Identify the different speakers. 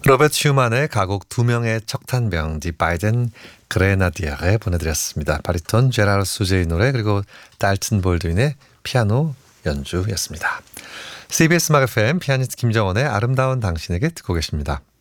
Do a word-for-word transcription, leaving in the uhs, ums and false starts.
Speaker 1: 로베트 슈만의 가곡 두 명의 척탄병 디 바이덴 그레나디아에 보내드렸습니다. 바리톤 제랄 수제의 노래 그리고 달튼 볼드윈의 피아노 연주였습니다. 씨비에스 음악 에프엠 피아니스트 김정원의 아름다운 당신에게 듣고 계십니다.